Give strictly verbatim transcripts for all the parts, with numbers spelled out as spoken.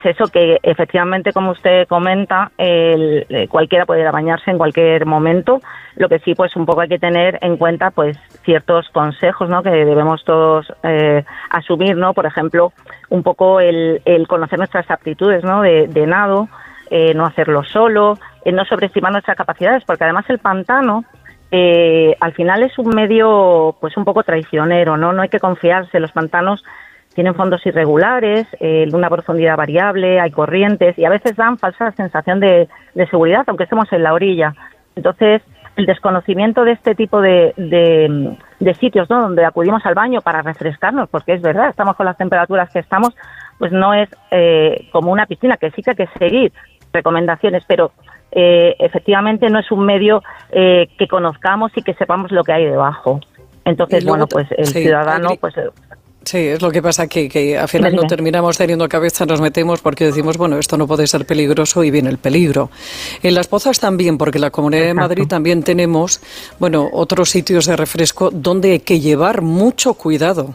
eso que efectivamente, como usted comenta, el, el, cualquiera puede ir a bañarse en cualquier momento. Lo que sí, pues un poco hay que tener en cuenta pues ciertos consejos, ¿no?, que debemos todos eh, asumir, ¿no? Por ejemplo, un poco el, el conocer nuestras aptitudes, ¿no?, de, de nado, eh, no hacerlo solo, eh, no sobreestimar nuestras capacidades, porque además el pantano eh, al final es un medio pues un poco traicionero, ¿no? No hay que confiarse. Los pantanos tienen fondos irregulares, eh, una profundidad variable, hay corrientes y a veces dan falsa sensación de, de seguridad, aunque estemos en la orilla. Entonces, el desconocimiento de este tipo de, de, de sitios, ¿no?, donde acudimos al baño para refrescarnos, porque es verdad, estamos con las temperaturas que estamos, pues no es eh, como una piscina, que sí que hay que seguir recomendaciones, pero eh, efectivamente no es un medio eh, que conozcamos y que sepamos lo que hay debajo. Entonces, bueno, pues el sí, ciudadano... Adri, pues sí, es lo que pasa, que, que al final no terminamos teniendo cabeza, nos metemos porque decimos, bueno, esto no puede ser peligroso y viene el peligro. En Las Pozas también, porque en la Comunidad Exacto. de Madrid también tenemos, bueno, otros sitios de refresco donde hay que llevar mucho cuidado.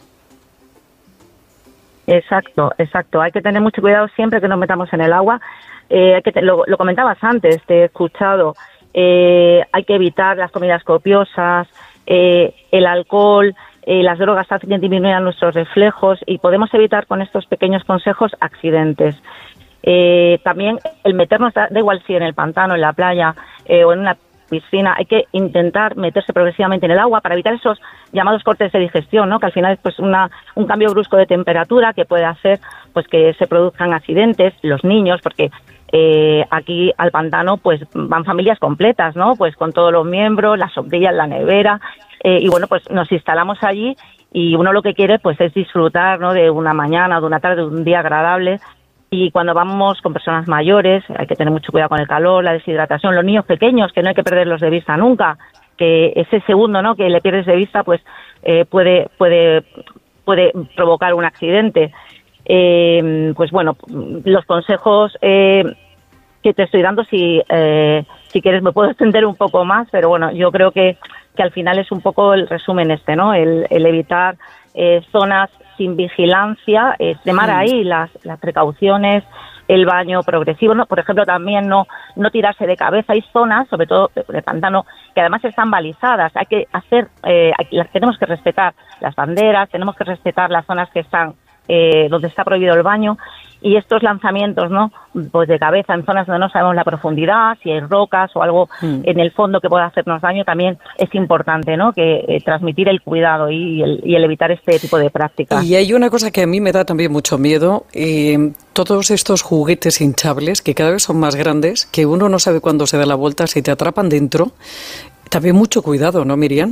Exacto, exacto. Hay que tener mucho cuidado siempre que nos metamos en el agua. Eh, hay que te, lo, lo comentabas antes, te he escuchado. Eh, hay que evitar las comidas copiosas, eh, el alcohol, eh, las drogas hacen que disminuyan nuestros reflejos y podemos evitar con estos pequeños consejos accidentes. Eh, también el meternos, da, da igual si en el pantano, en la playa eh, o en una piscina, hay que intentar meterse progresivamente en el agua para evitar esos llamados cortes de digestión, ¿no?, que al final es pues una, un cambio brusco de temperatura que puede hacer pues que se produzcan accidentes. Los niños, porque eh, aquí al pantano pues van familias completas, ¿no?, pues con todos los miembros, las sombrillas, la nevera, eh, y bueno, pues nos instalamos allí y uno lo que quiere pues es disfrutar, ¿no?, de una mañana, de una tarde, de un día agradable. Y cuando vamos con personas mayores hay que tener mucho cuidado con el calor, la deshidratación, los niños pequeños, que no hay que perderlos de vista nunca, que ese segundo, ¿no?, que le pierdes de vista pues eh, puede puede puede provocar un accidente. Eh, pues bueno, los consejos eh, que te estoy dando, si eh, si quieres me puedo extender un poco más, pero bueno, yo creo que que al final es un poco el resumen este, ¿no?, el, el evitar eh, zonas sin vigilancia, extremar ahí las, las precauciones, el baño progresivo, ¿no? Por ejemplo, también no no tirarse de cabeza. Hay zonas, sobre todo de pantano, que además están balizadas. Hay que hacer, eh, las tenemos que respetar las banderas, tenemos que respetar las zonas que están eh, donde está prohibido el baño. Y estos lanzamientos, ¿no?, pues de cabeza en zonas donde no sabemos la profundidad, si hay rocas o algo mm. en el fondo que pueda hacernos daño, también es importante, ¿no?, que eh, transmitir el cuidado y el, y el evitar este tipo de prácticas. Y hay una cosa que a mí me da también mucho miedo, eh, todos estos juguetes hinchables que cada vez son más grandes, que uno no sabe cuándo se da la vuelta, si te atrapan dentro. También mucho cuidado, ¿no, Miriam?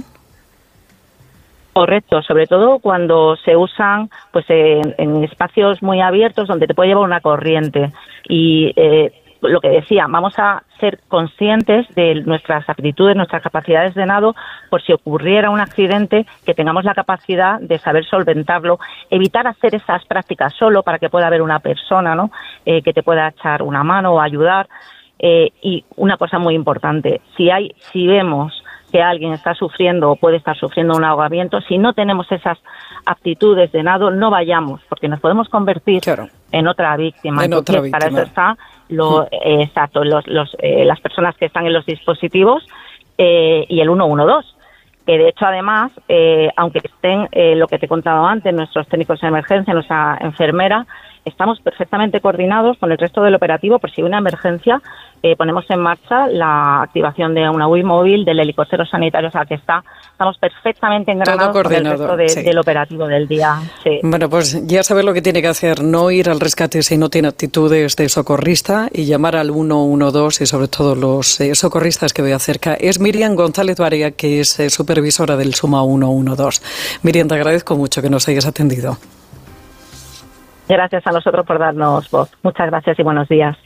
Correcto, sobre todo cuando se usan pues en, en espacios muy abiertos donde te puede llevar una corriente. Y eh, lo que decía, vamos a ser conscientes de nuestras aptitudes, nuestras capacidades de nado, por si ocurriera un accidente, que tengamos la capacidad de saber solventarlo, evitar hacer esas prácticas solo para que pueda haber una persona, ¿no?, eh, que te pueda echar una mano o ayudar. Eh, y una cosa muy importante, si hay, si vemos que alguien está sufriendo o puede estar sufriendo un ahogamiento, si no tenemos esas aptitudes de nado, no vayamos, porque nos podemos convertir claro. en otra víctima. En Entonces, otra víctima. Para eso está lo, eh, exacto, los, los, eh, las personas que están en los dispositivos eh, y el uno uno dos. Que de hecho, además, eh, aunque estén eh, lo que te he contado antes, nuestros técnicos de emergencia, nuestra enfermera, estamos perfectamente coordinados con el resto del operativo por si hay una emergencia. Eh, ponemos en marcha la activación de una U I móvil, del helicóptero sanitario, o sea que está, estamos perfectamente engranados con el resto de, sí. del operativo del día. Sí. Bueno, pues ya sabes lo que tiene que hacer, no ir al rescate si no tiene actitudes de socorrista y llamar al uno uno dos y sobre todo los eh, socorristas que vea cerca. Es Miriam González Barea, que es eh, supervisora del SUMA uno uno dos. Miriam, te agradezco mucho que nos hayas atendido. Gracias a nosotros por darnos voz. Muchas gracias y buenos días.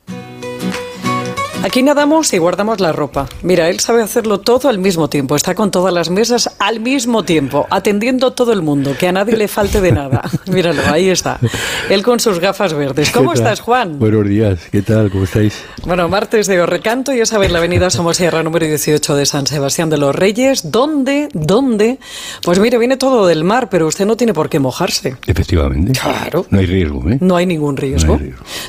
Aquí nadamos y guardamos la ropa. Mira, él sabe hacerlo todo al mismo tiempo. Está con todas las mesas al mismo tiempo, atendiendo a todo el mundo, que a nadie le falte de nada. Míralo, ahí está. Él con sus gafas verdes. ¿Cómo estás, Juan? Buenos días, ¿qué tal? ¿Cómo estáis? Bueno, martes de Recanto, ya sabéis, la avenida Somosierra número dieciocho de San Sebastián de los Reyes. ¿Dónde? ¿Dónde? Pues mire, viene todo del mar, pero usted no tiene por qué mojarse. Efectivamente. Claro. No hay riesgo, ¿eh? No hay ningún riesgo. No hay riesgo.